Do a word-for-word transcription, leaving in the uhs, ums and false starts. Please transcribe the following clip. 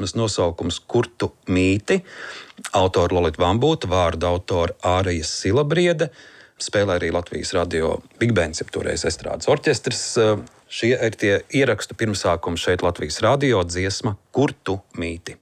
dziesmas nosaukums Kur tu mīti, autora Lolita Vambūta, vārdu autora Ārijas Silabriede, spēlē arī Latvijas radio Big Bands, jeb toreiz estrādes orķestris. Šie ir tie ierakstu pirmsākumi šeit Latvijas radio dziesma Kur tu mīti.